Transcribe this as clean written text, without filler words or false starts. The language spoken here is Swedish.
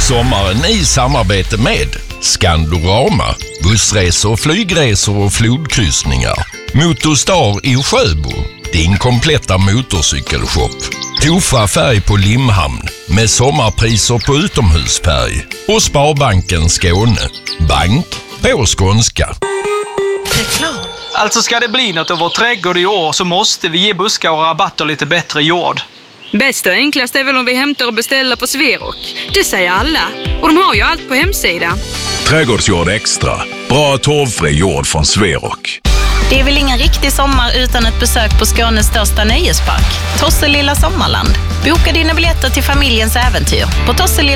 Sommaren i samarbete med Skandorama, bussresor, flygresor och flodkryssningar. Motorstar i Sjöbo, din kompletta motorcykelshop. Tofa färg på Limhamn med sommarpriser på utomhusfärg. Och Sparbanken Skåne, bank på skånska. Reklam. Alltså ska det bli något av vår trädgård i år så måste vi ge buskar och rabatter lite bättre jord. Bäst och enklast är väl om vi hämtar och beställer på Sverok. Det säger alla. Och de har ju allt på hemsidan. Trädgårdsjord extra. Bra torvfri jord från Sverok. Det är väl ingen riktig sommar utan ett besök på Skånes största nöjespark, Tosselilla Sommarland. Boka dina biljetter till familjens äventyr på Tosselilla